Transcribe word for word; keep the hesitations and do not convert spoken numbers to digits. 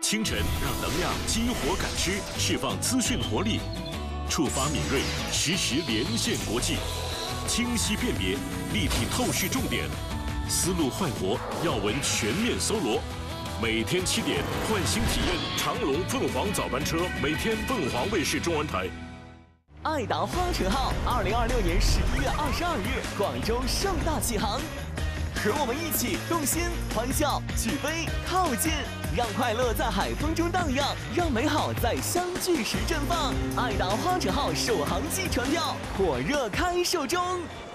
清晨让能量激活感知，释放资讯活力，触发敏锐，实时连线国际，清晰辨别，立体透视重点，思路焕活，要闻全面搜罗。每天七点，换新体验长龙凤凰早班车，每天凤凰卫视中文台。 爱达花城号二零二六年十一月二十二日广州盛大启航，和我们一起动心、欢笑、举杯、靠近，让快乐在海风中荡漾，让美好在相聚时绽放。爱达花城号首航季船票火热开售中。